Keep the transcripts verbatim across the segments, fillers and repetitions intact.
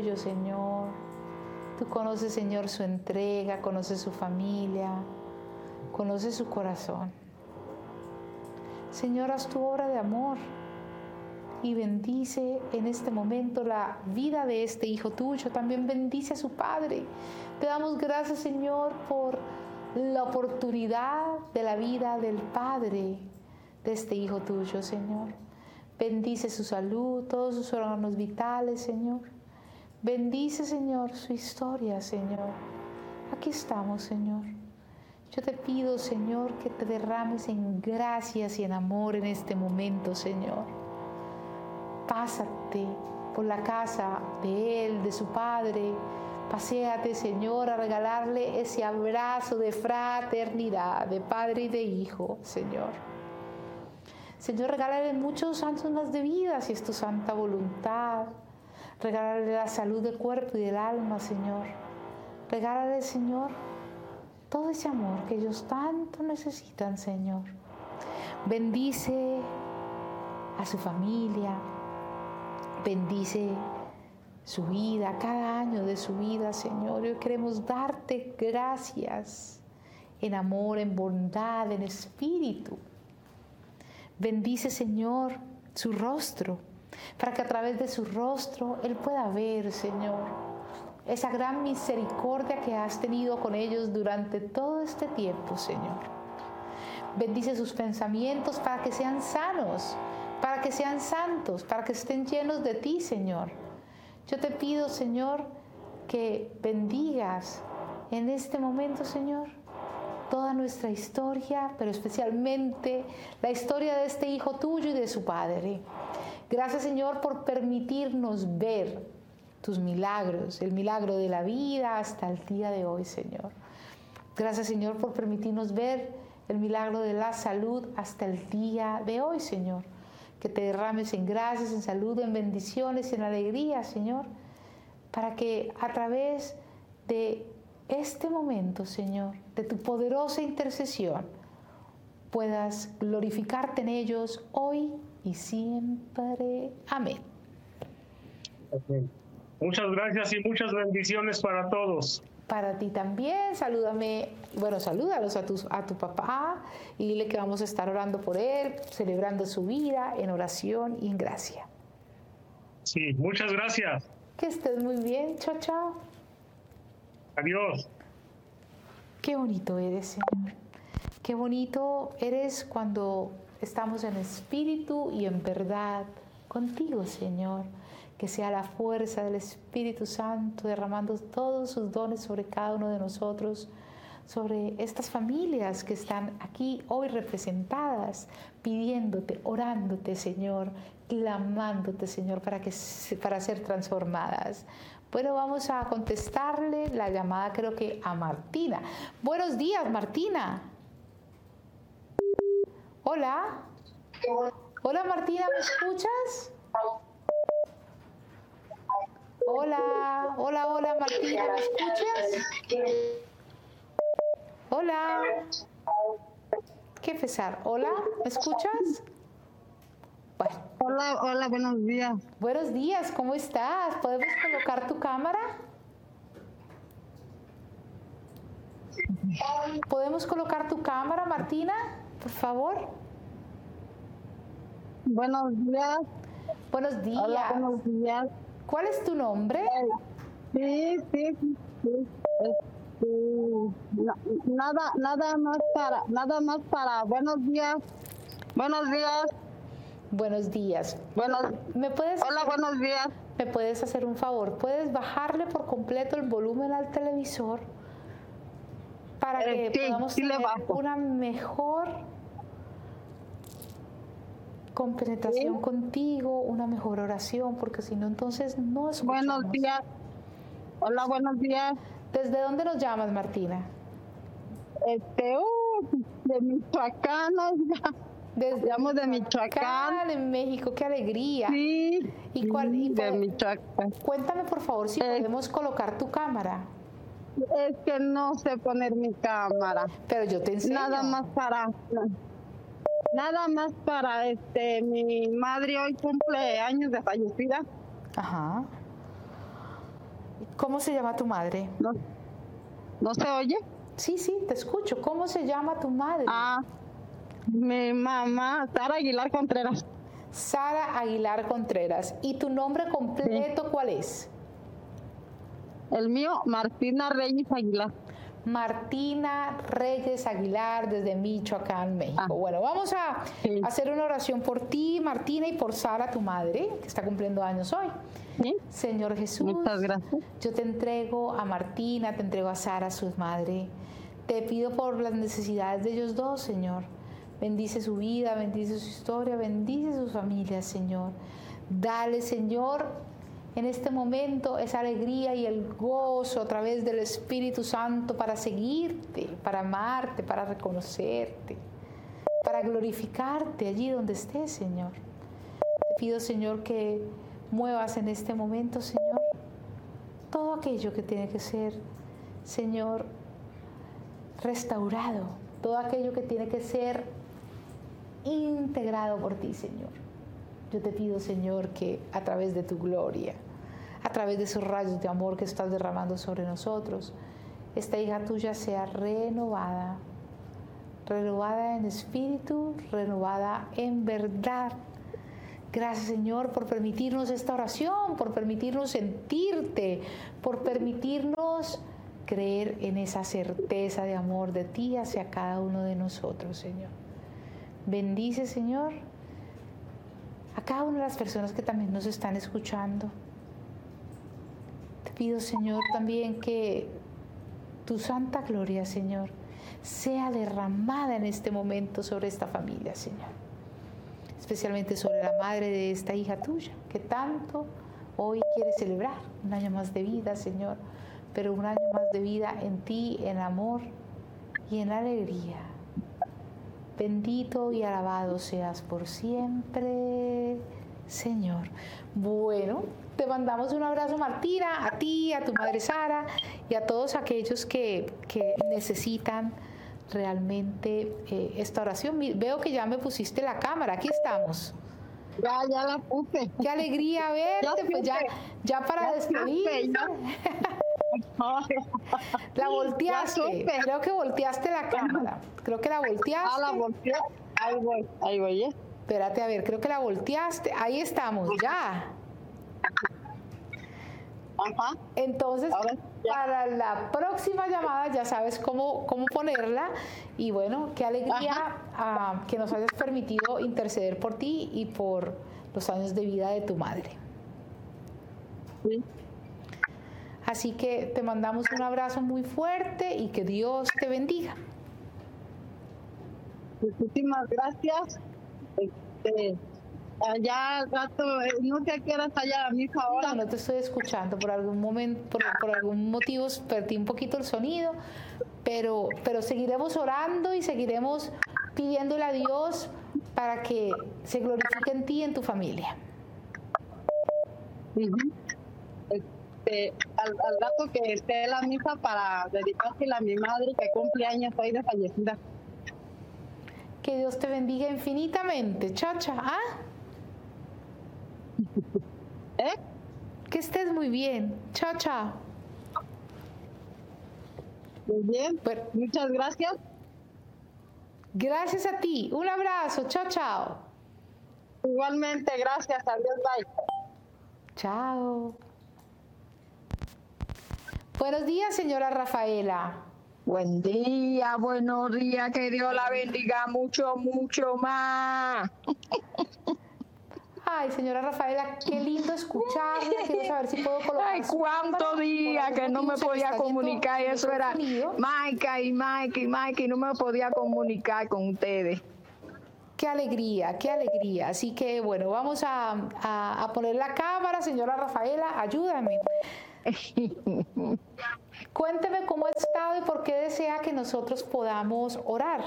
tuyo, Señor. Tú conoces, Señor, su entrega, conoces su familia, conoces su corazón. Señor, haz tu obra de amor y bendice en este momento la vida de este hijo tuyo. También bendice a su padre. Te damos gracias, Señor, por la oportunidad de la vida del padre de este hijo tuyo, Señor. Bendice su salud, todos sus órganos vitales, Señor. Bendice, Señor, su historia, Señor. Aquí estamos, Señor. Yo te pido, Señor, que te derrames en gracias y en amor en este momento, Señor. Pásate por la casa de él, de su padre. Paséate, Señor, a regalarle ese abrazo de fraternidad, de padre y de hijo, Señor. Señor, regálale muchos años más de vida, si es tu santa voluntad. Regálale la salud del cuerpo y del alma, Señor. Regálale, Señor, todo ese amor que ellos tanto necesitan, Señor. Bendice a su familia. Bendice su vida, cada año de su vida, Señor. Hoy queremos darte gracias en amor, en bondad, en espíritu. Bendice, Señor, su rostro, para que a través de su rostro Él pueda ver, Señor, esa gran misericordia que has tenido con ellos durante todo este tiempo, Señor. Bendice sus pensamientos para que sean sanos, para que sean santos, para que estén llenos de ti, Señor. Yo te pido, Señor, que bendigas en este momento, Señor, toda nuestra historia, pero especialmente la historia de este hijo tuyo y de su padre. Gracias, Señor, por permitirnos ver tus milagros, el milagro de la vida hasta el día de hoy, Señor. Gracias, Señor, por permitirnos ver el milagro de la salud hasta el día de hoy, Señor. Que te derrames en gracias, en salud, en bendiciones, en alegría, Señor, para que a través de este momento, Señor, de tu poderosa intercesión, puedas glorificarte en ellos hoy y siempre. Amén. Okay. Muchas gracias y muchas bendiciones para todos. Para ti también, salúdame, bueno, salúdalos a tu, a tu papá y dile que vamos a estar orando por él, celebrando su vida en oración y en gracia. Sí, muchas gracias. Que estés muy bien, chao, chao. Adiós. Qué bonito eres, Señor. Qué bonito eres cuando estamos en espíritu y en verdad contigo, Señor. Que sea la fuerza del Espíritu Santo derramando todos sus dones sobre cada uno de nosotros, sobre estas familias que están aquí hoy representadas, pidiéndote, orándote, Señor, clamándote, Señor, para, que, para ser transformadas. Bueno, vamos a contestarle la llamada, creo que a Martina. Buenos días, Martina. Hola. Hola, Martina, ¿me escuchas? Hola, hola, hola, Martina, ¿me escuchas? Hola. Qué pesar. Hola, ¿me escuchas? Bueno. Hola, hola, buenos días. Buenos días, ¿cómo estás? ¿Podemos colocar tu cámara? ¿Podemos colocar tu cámara, Martina? Por favor. Buenos días. Buenos días. Hola, buenos días. ¿Cuál es tu nombre? Sí, sí, sí. Este, na- nada, nada más para, nada más para. Buenos días. Buenos días. Buenos días. Buenos. ¿Me puedes Hola, buenos días. ¿Me puedes hacer un favor? ¿Puedes bajarle por completo el volumen al televisor para que Eh, sí, podamos sí le tener bajo. una mejor compenetración Sí. contigo, una mejor oración, porque si no, entonces no escuchamos. Buenos días. Hola, buenos días. ¿Desde dónde nos llamas, Martina? Este, uh, de Michoacán, oiga. Desde Llamo de Michoacán. en México, qué alegría. Sí. ¿Y cuál- y sí, de puede- Michoacán. Cuéntame, por favor, si Eh. podemos colocar tu cámara. Es que no sé poner mi cámara. Pero yo te enseño. Nada más para, nada más para este, mi madre hoy cumple años de fallecida. Ajá. ¿Cómo se llama tu madre? ¿No, ¿no se oye? Sí, sí, te escucho. ¿Cómo se llama tu madre? Ah, mi mamá, Sara Aguilar Contreras. Sara Aguilar Contreras. ¿Y tu nombre completo cuál es? El mío, Martina Reyes Aguilar. Martina Reyes Aguilar desde Michoacán, México. Ah. Bueno, vamos a Sí. hacer una oración por ti, Martina, y por Sara, tu madre, que está cumpliendo años hoy. ¿Sí? Señor Jesús, Muchas gracias. yo te entrego a Martina, te entrego a Sara, su madre. Te pido por las necesidades de ellos dos, Señor. Bendice su vida, bendice su historia, bendice sus familias, Señor. Dale, Señor, en este momento esa alegría y el gozo a través del Espíritu Santo para seguirte, para amarte, para reconocerte, para glorificarte allí donde estés, Señor. Te pido, Señor, que muevas en este momento, Señor, todo aquello que tiene que ser, Señor, restaurado, todo aquello que tiene que ser integrado por ti, Señor. Yo te pido, Señor, que a través de tu gloria, a través de esos rayos de amor que estás derramando sobre nosotros, esta hija tuya sea renovada, renovada en espíritu, renovada en verdad. Gracias, Señor, por permitirnos esta oración, por permitirnos sentirte, por permitirnos creer en esa certeza de amor de ti hacia cada uno de nosotros, Señor. Bendice, Señor, a cada una de las personas que también nos están escuchando. Te pido, Señor, también que tu santa gloria, Señor, sea derramada en este momento sobre esta familia, Señor. Especialmente sobre la madre de esta hija tuya, que tanto hoy quiere celebrar un año más de vida, Señor, pero un año más de vida en ti, en amor y en alegría. Bendito y alabado seas por siempre, Señor. Bueno, te mandamos un abrazo, Martina, a ti, a tu madre Sara y a todos aquellos que, que necesitan realmente eh, esta oración. Veo que ya me pusiste la cámara, aquí estamos. Ya, ya la puse. Qué alegría verte, pues ya, ya para despedirte. La volteaste, creo que volteaste la cámara, creo que la volteaste. Ah, la volteé, ahí voy, ahí voy, ¿eh? Espérate, a ver, creo que la volteaste, ahí estamos, ya. Ajá. Entonces, Ahora, ya. para la próxima llamada ya sabes cómo, cómo ponerla y bueno, qué alegría uh, que nos hayas permitido interceder por ti y por los años de vida de tu madre. Sí. Así que te mandamos un abrazo muy fuerte y que Dios te bendiga. Muchísimas gracias. Este, allá al rato, eh, no sé a qué hora está ya la misa ahora. No, no te estoy escuchando. Por algún momento, por, por algún motivo perdí un poquito el sonido, pero, pero seguiremos orando y seguiremos pidiéndole a Dios para que se glorifique en ti y en tu familia. Uh-huh. Este, al, al rato que esté la misa para dedicársela a mi madre que cumple años hoy de fallecida. Que Dios te bendiga infinitamente, chacha. ¿Ah? ¿Eh? Que estés muy bien, chacha. Muy bien, Bueno, muchas gracias. gracias a ti. Un abrazo. Chao, chao. Igualmente, gracias. Adiós, bye. Chao. Buenos días, señora Rafaela. Buen día, buenos días, que Dios la bendiga mucho, mucho más. Ay, señora Rafaela, qué lindo escucharla. Quiero saber si puedo colocar. Ay, cuántos días que no me podía comunicar. Eso era Maika y Maika y Maika y no me podía comunicar con ustedes. Qué alegría, qué alegría. Así que, bueno, vamos a, a, a poner la cámara, señora Rafaela, ayúdame. Cuénteme cómo ha estado y por qué desea que nosotros podamos orar.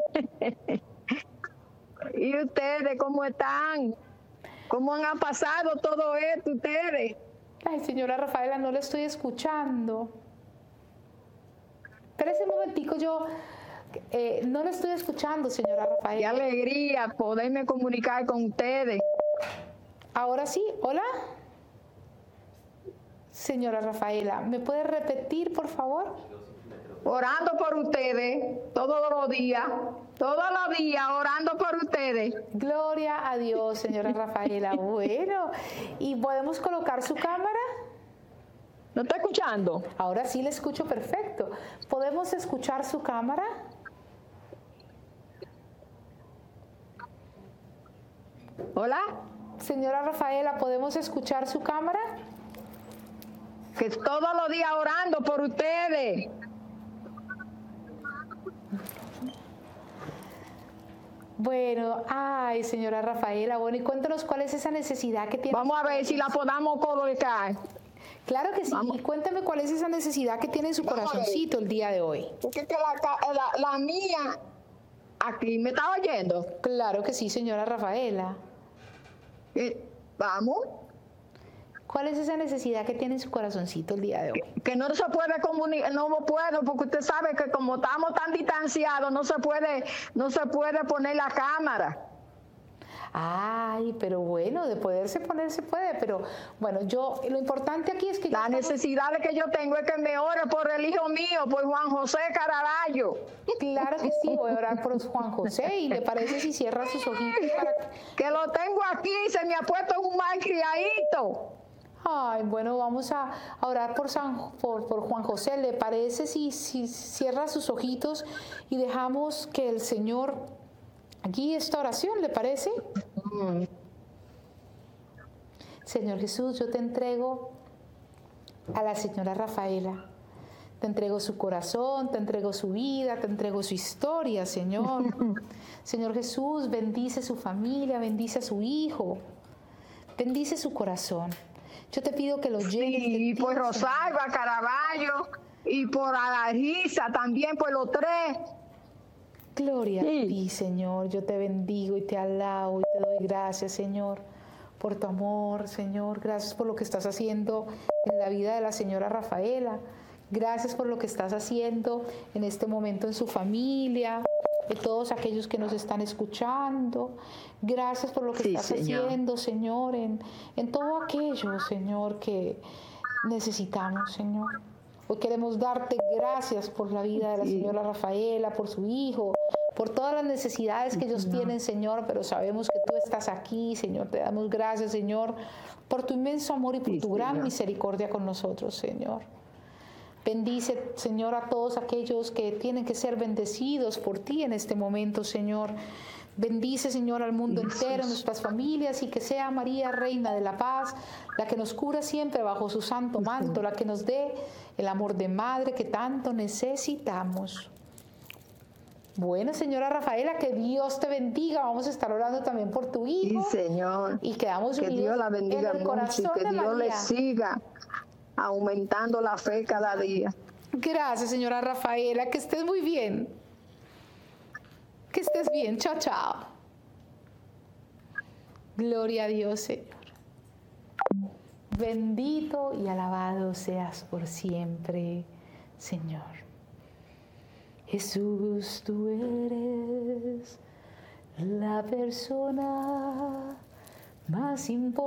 ¿Y ustedes cómo están? ¿Cómo han pasado todo esto ustedes? Ay, señora Rafaela, no le estoy escuchando. Espérese un momentico, yo eh, no le estoy escuchando, señora Rafaela. Qué alegría poderme comunicar con ustedes. Ahora sí, hola. Señora Rafaela, ¿me puede repetir, por favor? Orando por ustedes todos los días, todos los días orando por ustedes. Gloria a Dios, señora Rafaela. Bueno, ¿y podemos colocar su cámara? ¿No está escuchando? Ahora sí le escucho perfecto. ¿Podemos escuchar su cámara? Hola. Señora Rafaela, ¿podemos escuchar su cámara? Que todos los días orando por ustedes. Bueno, ay, señora Rafaela, bueno, y cuéntanos cuál es esa necesidad que tiene. Vamos a ver si la podamos colocar. Claro que sí, Vamos. y cuéntame cuál es esa necesidad que tiene en su corazoncito el día de hoy. Porque que la, la, la mía, aquí, ¿me está oyendo? Claro que sí, señora Rafaela. Eh, vamos. ¿Cuál es esa necesidad que tiene en su corazoncito el día de hoy? Que no se puede comunicar, no puedo, porque usted sabe que como estamos tan distanciados, no se puede, no se puede poner la cámara. Ay, pero bueno, de poderse poner se puede, pero bueno, yo, lo importante aquí es que... La necesidad que yo tengo es que me ore por el hijo mío, por Juan José Caraballo. Claro que sí, voy a orar por Juan José, y le parece si cierra sus ojitos para que... Que lo tengo aquí, se me ha puesto un mal criadito. Ay, bueno, vamos a, a orar por, San, por, por Juan José. ¿Le parece si, si cierra sus ojitos y dejamos que el Señor guíe esta oración? ¿Le parece? Mm. Señor Jesús, yo te entrego a la señora Rafaela. Te entrego su corazón, te entrego su vida, te entrego su historia, Señor. Señor Jesús, bendice su familia, bendice a su hijo, bendice su corazón. Yo te pido que lo llenes. Sí, y por Rosalba Caraballo, y por Alarisa también, por los tres. Gloria Sí. a ti, Señor. Yo te bendigo y te alabo y te doy gracias, Señor, por tu amor, Señor. Gracias por lo que estás haciendo en la vida de la señora Rafaela. Gracias por lo que estás haciendo en este momento en su familia, de todos aquellos que nos están escuchando. Gracias por lo que Sí, estás Señor. haciendo, Señor, en, en todo aquello, Señor, que necesitamos, Señor. Hoy queremos darte gracias por la vida de la Sí. señora Rafaela, por su hijo, por todas las necesidades que ellos tienen, Señor, pero sabemos que tú estás aquí, Señor. Te damos gracias, Señor, por tu inmenso amor y por Sí, tu gran Señor. misericordia con nosotros, Señor. Bendice, Señor, a todos aquellos que tienen que ser bendecidos por ti en este momento, Señor. Bendice, Señor, al mundo entero, nuestras familias, y que sea María, Reina de la Paz, la que nos cura siempre bajo su santo manto, la que nos dé el amor de madre que tanto necesitamos. Bueno, señora Rafaela, que Dios te bendiga. Vamos a estar orando también por tu Sí, hijo. Señor. Y quedamos Que unidos Dios la bendiga en el mucho y corazón que de Dios le María. siga aumentando la fe cada día. Gracias, señora Rafaela. Que estés muy bien. Que estés bien. Chao, chao. Gloria a Dios, Señor. Bendito y alabado seas por siempre, Señor. Jesús, tú eres la persona más importante.